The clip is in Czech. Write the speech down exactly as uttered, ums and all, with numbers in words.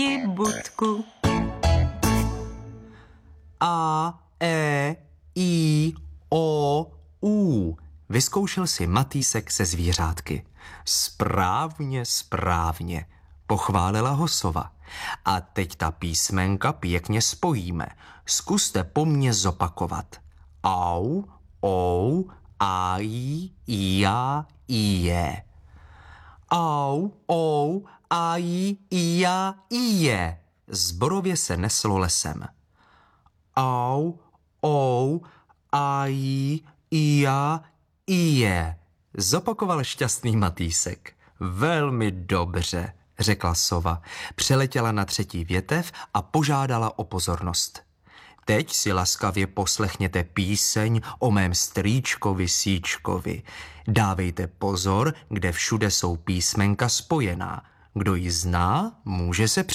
budku. A, E, I, O, U. Vyzkoušel si Matýsek se zvířátky. Správně, správně, pochválila ho sova. A teď ta písmenka pěkně spojíme. Zkuste po mně zopakovat. Au, ou, aj, ija, ije. Au, ou, aj, ija, ije. Zborově se neslo lesem. Au, ou, aj, ija, ije. Zopakoval šťastný Matýsek. Velmi dobře, řekla sova. Přeletěla na třetí větev a požádala o pozornost. Teď si laskavě poslechněte píseň o mém strýčkovi Síčkovi. Dávejte pozor, kde všude jsou písmenka spojená. Kdo ji zná, může se